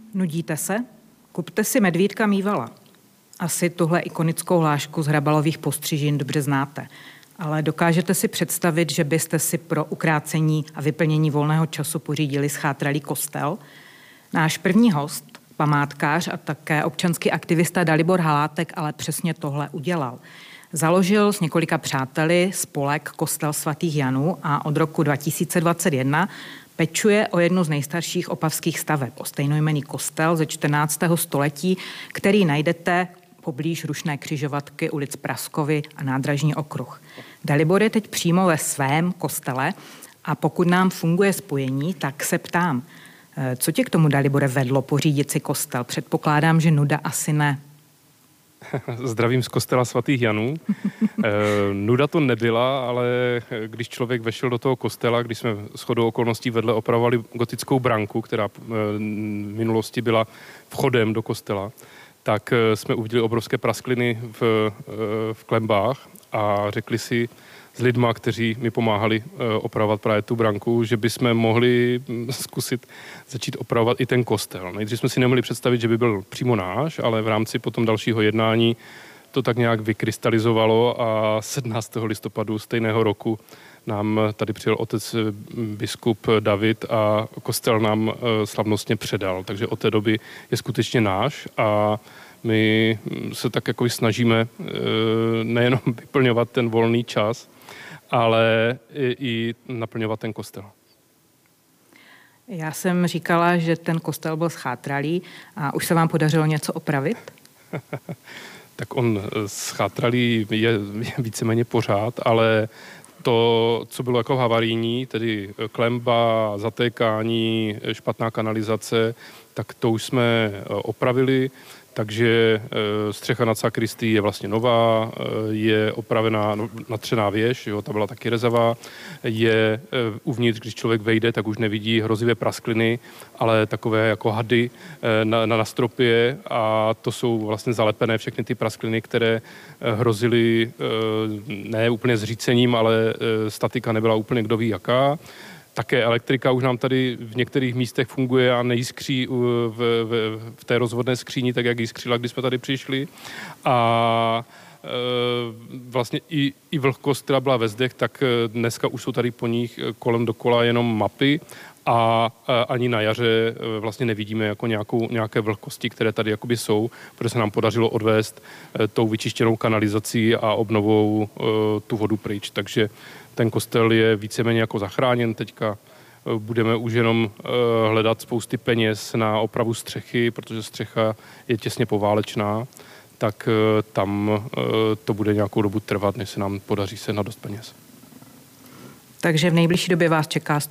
Nudíte se? Kupte si medvídka Mývala. Asi tuhle ikonickou hlášku z Hrabalových postřižin dobře znáte. Ale dokážete si představit, že byste si pro ukrácení a vyplnění volného času pořídili schátralý kostel? Náš první host, památkář a také občanský aktivista Dalibor Halátek, ale přesně tohle udělal. Založil s několika přáteli spolek Kostel svatých Janů a od roku 2021 pečuje o jednu z nejstarších opavských staveb, o stejnojmenný kostel ze 14. století, který najdete poblíž Rušné křižovatky ulic Praskovy a Nádražní okruh. Dalibor je teď přímo ve svém kostele a pokud nám funguje spojení, tak se ptám, co tě k tomu, Dalibore, vedlo pořídit si kostel? Předpokládám, že nuda asi ne. Zdravím z kostela svatých Janů. Nuda to nebyla, ale když člověk vešel do toho kostela, když jsme shodou okolností vedle opravovali gotickou branku, která v minulosti byla vchodem do kostela, tak jsme uviděli obrovské praskliny v klenbách a řekli si s lidma, kteří mi pomáhali opravovat právě tu branku, že bychom mohli zkusit začít opravovat i ten kostel. Nejdřív jsme si nemohli představit, že by byl přímo náš, ale v rámci potom dalšího jednání to tak nějak vykrystalizovalo a 17. listopadu stejného roku nám tady přijel otec biskup David a kostel nám slavnostně předal. Takže od té doby je skutečně náš a my se tak jako snažíme nejenom vyplňovat ten volný čas, ale i naplňovat ten kostel. Já jsem říkala, že ten kostel byl schátralý a už se vám podařilo něco opravit? Tak on schátralý je víceméně pořád, ale to, co bylo jako havarijní, tedy klenba, zatékání, špatná kanalizace, tak to už jsme opravili. Takže střecha nad sakristií je vlastně nová, je opravená natřená věž, jo, ta byla taky rezavá, je uvnitř, když člověk vejde, tak už nevidí hrozivé praskliny, ale takové jako hady na stropě a to jsou vlastně zalepené všechny ty praskliny, které hrozily ne úplně zřícením, ale statika nebyla úplně kdo ví jaká. Také elektrika už nám tady v některých místech funguje a nejiskří v té rozvodné skříni, tak jak jiskřila, když jsme tady přišli. A vlastně i vlhkost, která byla ve zdech, tak dneska už jsou tady po nich kolem dokola jenom mapy a ani na jaře vlastně nevidíme jako nějaké vlhkosti, které tady jakoby jsou, protože se nám podařilo odvést tou vyčištěnou kanalizací a obnovou tu vodu pryč. Takže ten kostel je víceméně jako zachráněn. Teďka budeme už jenom hledat spousty peněz na opravu střechy, protože střecha je těsně poválečná, tak tam to bude nějakou dobu trvat, než se nám podaří sehnat dost peněz. Takže v nejbližší době vás čeká